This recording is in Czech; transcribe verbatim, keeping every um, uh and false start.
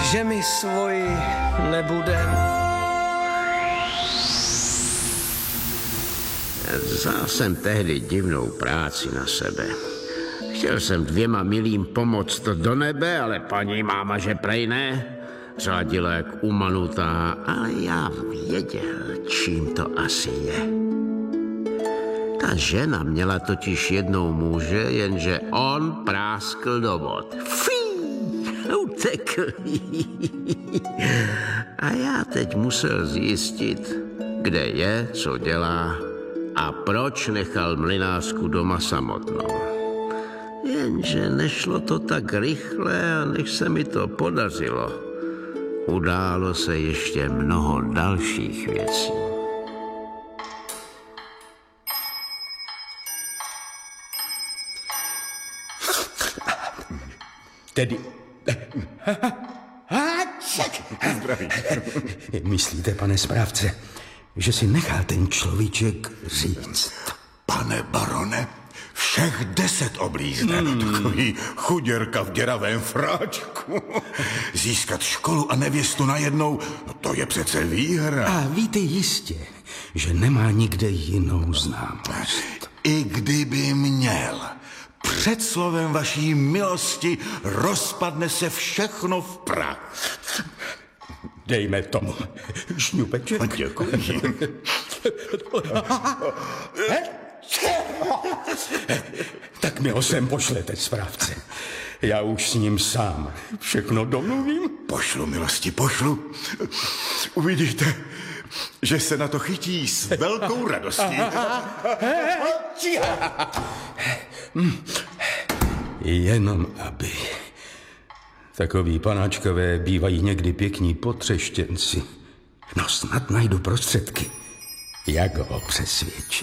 že mi svoji nebudem. Vzal jsem tehdy divnou práci na sebe. Chtěl jsem dvěma milým pomoct do nebe, ale paní máma, že prej ne. Řádila jak umanutá, ale já věděl, čím to asi je. Ta žena měla totiž jednou muže, jenže on práskl do vod. Fí, utekl. A já teď musel zjistit, kde je, co dělá a proč nechal mlynářku doma samotnou. Jenže nešlo to tak rychle a než se mi to podařilo, událo se ještě mnoho dalších věcí. Tedy... Zdraví. Myslíte, pane správce, že si nechal ten človíček říct? Pane barone, všech deset oblízne. Hmm. Takový chuděrka v děravém fráčku. Získat školu a nevěstu najednou, no to je přece výhra. A víte jistě, že nemá nikde jinou známost. I kdyby měl, před slovem vaší milosti rozpadne se všechno v prach. Dejme tomu šňupeček. Děkuji. Tak mi ho sem pošlete, správce. Já už s ním sám všechno domluvím. Pošlu, milosti, pošlu. Uvidíte, že se na to chytí s velkou radostí. Jenom aby. Takoví panáčkové bývají někdy pěkní potřeštěnci. No snad najdu prostředky, jak ho přesvědčit.